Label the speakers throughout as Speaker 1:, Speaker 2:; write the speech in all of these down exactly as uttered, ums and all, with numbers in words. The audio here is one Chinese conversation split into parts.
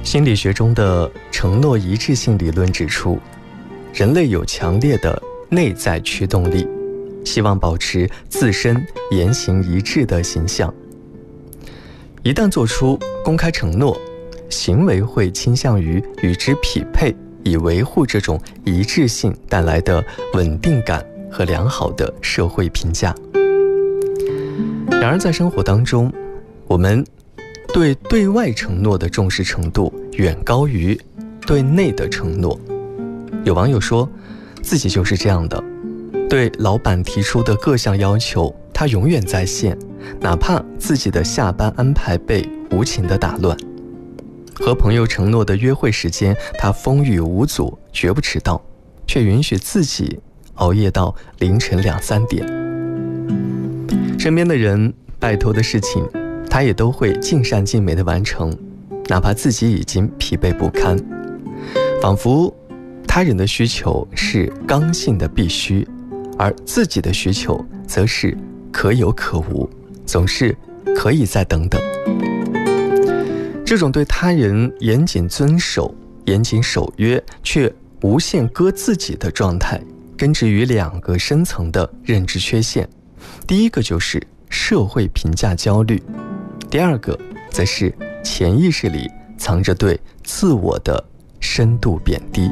Speaker 1: 心理学中的承诺一致性理论指出，人类有强烈的内在驱动力，希望保持自身言行一致的形象。一旦做出公开承诺，行为会倾向于与之匹配，以维护这种一致性带来的稳定感和良好的社会评价。然而在生活当中，我们对对外承诺的重视程度远高于对内的承诺。有网友说，自己就是这样的，对老板提出的各项要求，他永远在线，哪怕自己的下班安排被无情地打乱。和朋友承诺的约会时间，他风雨无阻，绝不迟到，却允许自己熬夜到凌晨两三点。身边的人拜托的事情，他也都会尽善尽美地完成，哪怕自己已经疲惫不堪。仿佛他人的需求是刚性的必须，而自己的需求则是可有可无，总是可以再等等。这种对他人严谨遵守、严谨守约，却无限割自己的状态，根植于两个深层的认知缺陷。第一个就是社会评价焦虑，第二个则是潜意识里藏着对自我的深度贬低。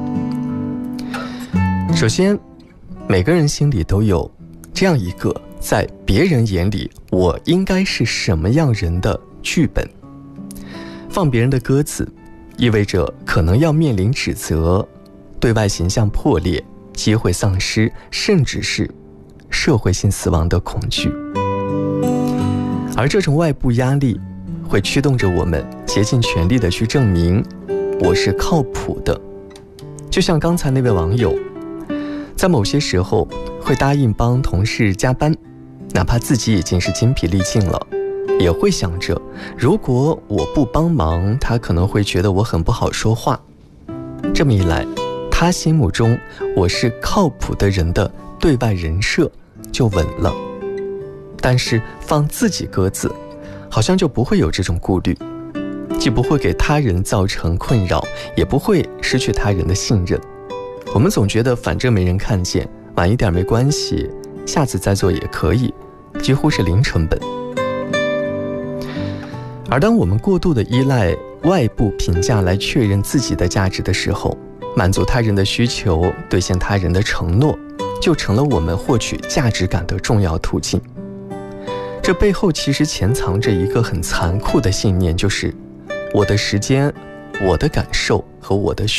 Speaker 1: 首先，每个人心里都有这样一个在别人眼里我应该是什么样人的剧本。放别人的鸽子，意味着可能要面临指责、对外形象破裂、机会丧失，甚至是社会性死亡的恐惧。而这种外部压力会驱动着我们竭尽全力地去证明我是靠谱的。就像刚才那位网友，在某些时候会答应帮同事加班，哪怕自己已经是精疲力尽了，也会想着如果我不帮忙，他可能会觉得我很不好说话。这么一来，他心目中我是靠谱的人的对外人设就稳了。但是放自己鸽子，好像就不会有这种顾虑，既不会给他人造成困扰，也不会失去他人的信任。我们总觉得反正没人看见，晚一点没关系，下次再做也可以，几乎是零成本。而当我们过度的依赖外部评价来确认自己的价值的时候，满足他人的需求，兑现他人的承诺，就成了我们获取价值感的重要途径。这背后其实潜藏着一个很残酷的信念，就是我的时间、我的感受和我的